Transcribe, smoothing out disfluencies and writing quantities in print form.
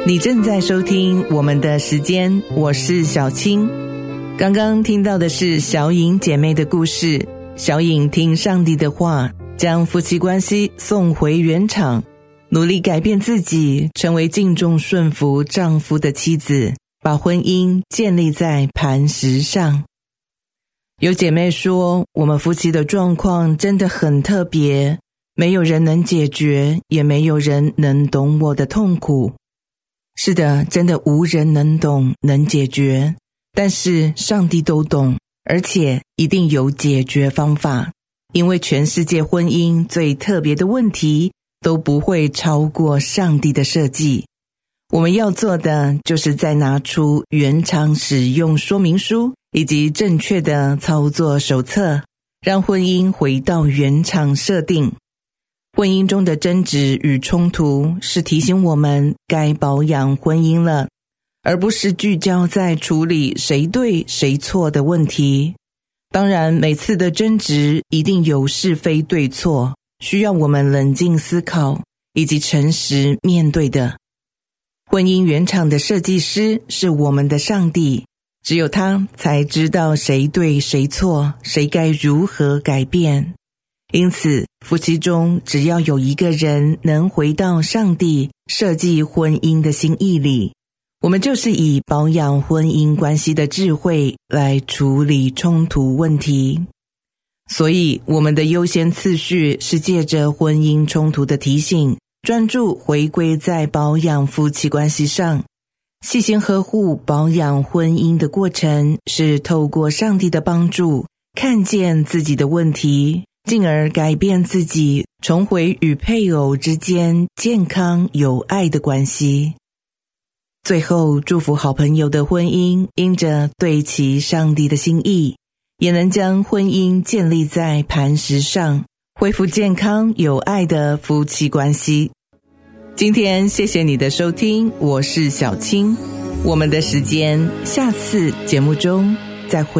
你正在收听我们的时间，我是小青。刚刚听到的是小颖姐妹的故事。小颖听上帝的话，将夫妻关系送回原场，努力改变自己，成为敬重顺服丈夫的妻子，把婚姻建立在磐石上。有姐妹说，我们夫妻的状况真的很特别，没有人能解决，也没有人能懂我的痛苦。是的，真的无人能懂，能解决，但是上帝都懂，而且一定有解决方法，因为全世界婚姻最特别的问题都不会超过上帝的设计。我们要做的就是再拿出原厂使用说明书以及正确的操作手册，让婚姻回到原厂设定。婚姻中的争执与冲突是提醒我们该保养婚姻了，而不是聚焦在处理谁对谁错的问题。当然，每次的争执一定有是非对错，需要我们冷静思考以及诚实面对的。婚姻原厂的设计师是我们的上帝，只有他才知道谁对谁错，谁该如何改变。因此，夫妻中只要有一个人能回到上帝设计婚姻的心意里，我们就是以保养婚姻关系的智慧来处理冲突问题。所以，我们的优先次序是借着婚姻冲突的提醒，专注回归在保养夫妻关系上。细心呵护保养婚姻的过程，是透过上帝的帮助，看见自己的问题，进而改变自己，重回与配偶之间健康有爱的关系。最后，祝福好朋友的婚姻因着对齐上帝的心意，也能将婚姻建立在磐石上，恢复健康有爱的夫妻关系。今天谢谢你的收听，我是小青。我们的时间，下次节目中再会。